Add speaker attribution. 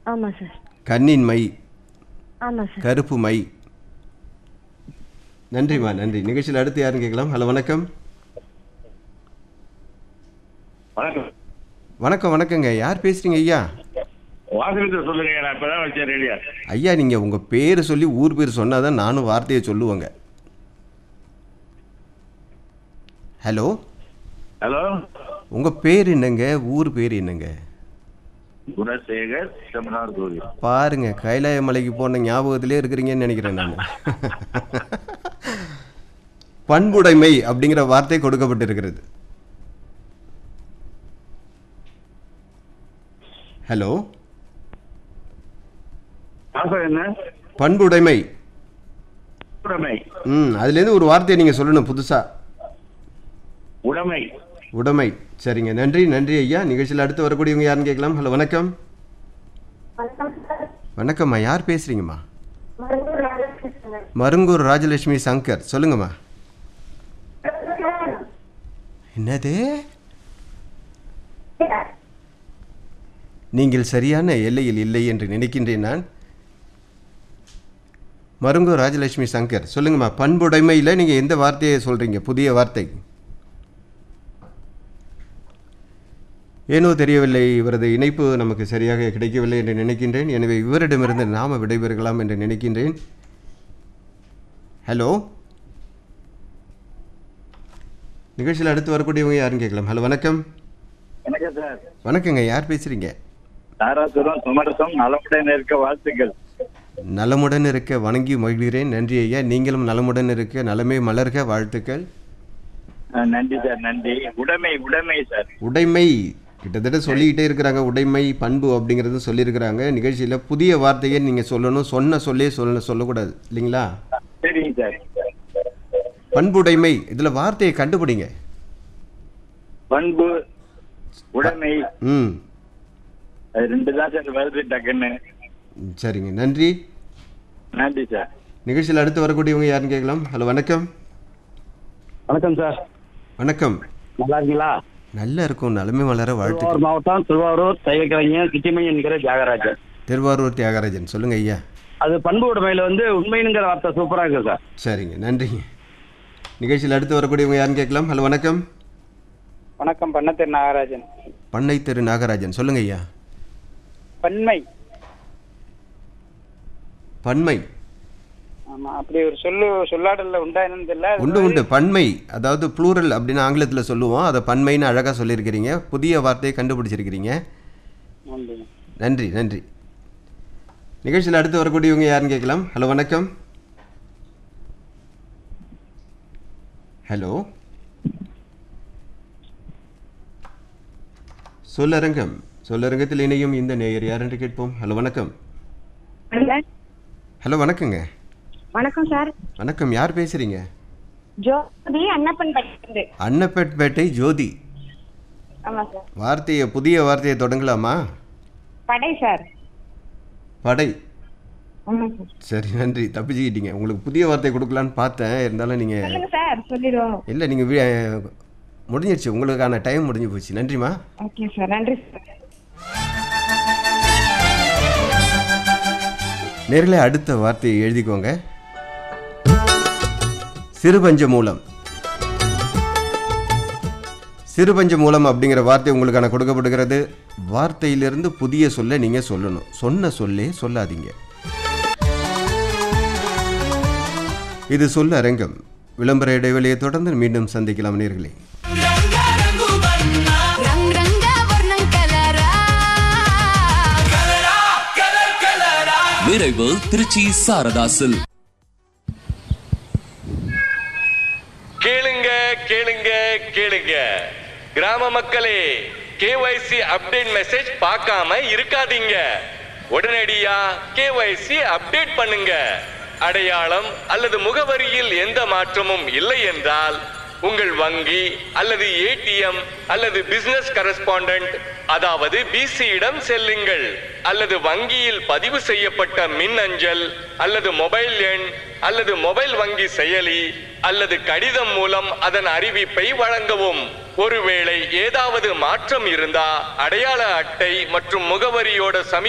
Speaker 1: ஆமா சார்.
Speaker 2: கண்ணின் மை,
Speaker 1: ஆமா சார்.
Speaker 2: கருப்பு மை. நன்றிம்மா, நன்றி. நிகழ்ச்சியில் அடுத்து யாருன்னு கேட்கலாம். ஹலோ, வணக்கம்.
Speaker 3: வணக்கம்.
Speaker 2: வணக்கம். வணக்கங்க. யார் பேசுறீங்க ஐயா?
Speaker 3: வாசகத்தை சொல்லுங்க. நான் இப்பதான் வச்சேன் ரெடியா.
Speaker 2: ஐயா, நீங்க உங்க பேரை சொல்லி ஊர் பேர் சொன்னாதான் நானும் வார்த்தையை சொல்லுவேங்க. ஹலோ,
Speaker 3: ஹலோ,
Speaker 2: உங்க பேர் என்னங்க? ஊர் பேர் என்னங்க?
Speaker 3: குணசேகர், செம்மனார் கோவில்.
Speaker 2: பாருங்க, கைலாய மலைக்கு போன ஞாபகத்திலே இருக்கிறீங்கன்னு நினைக்கிறேன் நான். பண்புடைமை அப்படிங்கிற வார்த்தை கொடுக்கப்பட்டிருக்கிறது. ஹலோ,
Speaker 3: வாசகம் என்ன?
Speaker 2: பண்புடைமை.
Speaker 3: உடைமை.
Speaker 2: அதுலேருந்து ஒரு வார்த்தையை நீங்க சொல்லணும் புதுசா.
Speaker 3: உடைமை.
Speaker 2: உடைமை. சரிங்க, நன்றி. நன்றி ஐயா. நிகழ்ச்சியில் அடுத்து வரக்கூடியவங்க யாருன்னு கேட்கலாம். ஹலோ, வணக்கம். வணக்கம்மா. யார் பேசுறீங்கம்மா? மருங்கூர் ராஜலட்சுமி சங்கர். சொல்லுங்கம்மா. என்னது? நீங்கள் சரியான எல்லையில் இல்லை என்று நினைக்கின்றேன் நான். மருங்கூர் ராஜலட்சுமி சங்கர், சொல்லுங்கம்மா. பண்புடைமையில் நீங்கள் எந்த வார்த்தையை சொல்கிறீங்க? புதிய வார்த்தை ஏனோ தெரியவில்லை. இவரது இணைப்பு நமக்கு சரியாக கிடைக்கவில்லை என்று நினைக்கின்றேன். எனவே இவரிடமிருந்து நாம விடைபெறலாம் என்று நினைக்கின்றேன். ஹலோ, நிகழ்ச்சியில் அடுத்து வரக்கூடியவங்க யாருன்னு கேட்கலாம். ஹலோ, வணக்கம்.
Speaker 3: வணக்கம் சார்.
Speaker 2: வணக்கங்க. யார் பேசுறீங்க?
Speaker 3: தாராசுரம் சமரசம். நலமுடன் இருக்க வாழ்த்துக்கள்.
Speaker 2: நலமுடன் இருக்க வணங்கி மகிழ்கிறேன். நன்றி ஐயா. நீங்களும் நலமுடன் இருக்க, நலமே மலர்க. வாழ்த்துக்கள்.
Speaker 3: நன்றி சார். நன்றி. உடைமை. உடைமை சார்.
Speaker 2: உடைமை கிட்டத்தட்ட சொல்லிக்கிட்டே இருக்கிறாங்க. உடைமை, பண்பு அப்படிங்கிறது சொல்லியிருக்கிறாங்க. நிகழ்ச்சியில் புதிய வார்த்தையை நீங்கள் சொல்லணும். சொன்ன சொல்லே சொல்லக்கூடாது இல்லைங்களா?
Speaker 3: சரிங்க சார்.
Speaker 2: பண்புடைமை, இதில் வார்த்தையை கண்டுபிடிங்க.
Speaker 3: பண்பு, உடைமை.
Speaker 2: ம்,
Speaker 3: அது ரெண்டு தான் சார் வருது டக்குன்னு.
Speaker 2: சரிங்க, நன்றி.
Speaker 3: நன்றி சார்.
Speaker 2: நிகழ்ச்சியில் அடுத்து வரக்கூடியவங்க யாருன்னு கேட்கலாம். ஹலோ, வணக்கம்.
Speaker 4: வணக்கம் சார்.
Speaker 2: வணக்கம்.
Speaker 4: நல்லா இருக்கீங்களா?
Speaker 2: நல்லா இருக்கும். நலமே வளர
Speaker 4: திருவாரூர்
Speaker 2: வாழ்த்துக்கள்.
Speaker 4: மாவட்டம் திருவாரூர் சைவக்கலைஞர் கிட்டிமணி என்கிற தியாகராஜன்.
Speaker 2: திருவாரூர் தியாகராஜன். சொல்லுங்க ஐயா.
Speaker 4: அது பண்பு உடைமையில உண்மைங்கிற வார்த்தை சூப்பரா இருக்கு சார்.
Speaker 2: சரிங்க, நன்றிங்க. நிகழ்ச்சியில் அடுத்து வரக்கூடியவங்க யாருன்னு கேட்கலாம். ஹலோ, வணக்கம்.
Speaker 5: வணக்கம். பண்ணத்தெரு நாகராஜன்.
Speaker 2: பண்ணை தெரு நாகராஜன். சொல்லுங்க ஐயா.
Speaker 5: பன்மை.
Speaker 2: பன்மை.
Speaker 5: ஆமா, அப்படி ஒரு சொல்லாடல்ல உண்டா என்னன்னு தெரியல.
Speaker 2: உண்டு உண்டு. பன்மை அதாவது ப்ளூரல் அப்படின்னு ஆங்கிலத்தில் சொல்லுவோம். அதை பன்மைன்னு அழகாக சொல்லியிருக்கிறீங்க. புதிய வார்த்தையை கண்டுபிடிச்சிருக்கிறீங்க. நன்றி, நன்றி. நிகழ்ச்சியில் அடுத்து வரக்கூடியவங்க யாருன்னு கேட்கலாம். ஹலோ, வணக்கம். ஹலோ, சொல்லரங்கம். சொல்லரங்கத்தில் இணையும் இந்த நேயர் யார் என்று கேட்போம். ஹலோ, வணக்கம். ஹலோ, வணக்கங்க.
Speaker 1: வணக்கம் சார்.
Speaker 2: வணக்கம். யார் பேசுறீங்க?
Speaker 1: ஜோதி, அன்னப்பன்பேட்டை.
Speaker 2: அன்னப்பன்பேட்டை ஜோதி.
Speaker 1: ஆமா சார்.
Speaker 2: வார்த்தையை, புதிய வார்த்தையை தொடங்கலாமா?
Speaker 1: படை சார்.
Speaker 2: படை.
Speaker 1: ஆமா சார்.
Speaker 2: சரி, நன்றி. தப்பிச்சுக்கிட்டீங்க. உங்களுக்கு புதிய வார்த்தை கொடுக்கலான்னு பார்த்தேன். இருந்தாலும் நீங்கள்
Speaker 1: சொல்லுங்க சார், சொல்லிடுவோம்.
Speaker 2: இல்லை, நீங்கள் முடிஞ்சிருச்சு. உங்களுக்கான டைம் முடிஞ்சு போச்சு. நன்றிம்மா.
Speaker 1: Okay sir. நன்றி சார்.
Speaker 2: நேரில் அடுத்த வார்த்தையை எழுதிக்கோங்க. சிறுபஞ்ச மூலம். சிறுபஞ்ச மூலம் அப்படிங்கிற வார்த்தை உங்களுக்கான கொடுக்கப்படுகிறது. வார்த்தையிலிருந்து புதிய சொல்ல நீங்கள் சொல்லணும். சொன்ன சொல்லே சொல்லாதீங்க. இது சொல்ல அரங்கம். விளம்பர இடைவெளியை தொடர்ந்து மீண்டும் சந்திக்கலாம் நேயர்களே.
Speaker 6: விரைவு திருச்சி சாரதாசில்.
Speaker 7: கேளுங்க கேளுங்க கேளுங்க கிராம மக்களே, KYC அப்டேட் மெசேஜ் பார்க்காம இருக்காதீங்க. உடனடியா KYC அப்டேட் பண்ணுங்க. அடையாளம் அல்லது முகவரியில் எந்த மாற்றமும் இல்லை என்றால் உங்கள் வங்கி அல்லது ATM அல்லது பிசினஸ் கரஸ்பாண்டன்ட் அதாவது BC-இடம் செல்லுங்கள். அல்லது வங்கியில் பதிவு செய்யப்பட்ட மின்னஞ்சல் அல்லது மொபைல் எண் அல்லது மொபைல் வங்கி செயலி அல்லது கடிதம் மூலம் அதன் அறிவிப்பை வழங்கவும். ஒருவேளை ஏதாவது மாற்றம் இருந்தா அடையாள அட்டை மற்றும் முகவரியோட